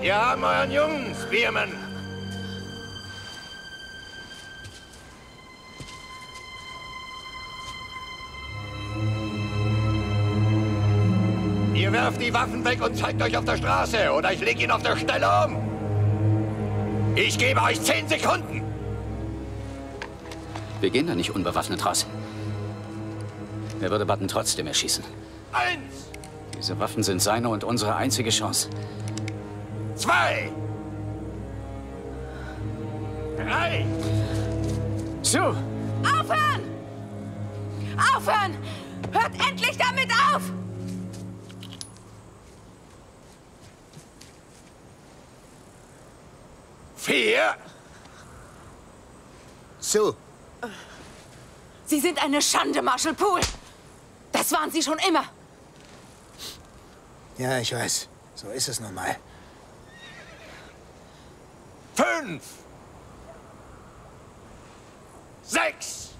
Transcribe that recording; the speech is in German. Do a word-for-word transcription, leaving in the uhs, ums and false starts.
Ihr haben euren Jungen, Spearman. Ihr werft die Waffen weg und zeigt euch auf der Straße, oder ich leg ihn auf der Stelle um. Ich gebe euch zehn Sekunden. Wir gehen da nicht unbewaffnet raus. Er würde Button trotzdem erschießen. Eins. Diese Waffen sind seine und unsere einzige Chance. Zwei. Drei. Sue! Aufhören! Aufhören! Hört endlich damit auf! Vier. Sue! Sie sind eine Schande, Marshal Poole! Das waren Sie schon immer! Ja, ich weiß. So ist es nun mal. Fünf. Sechs.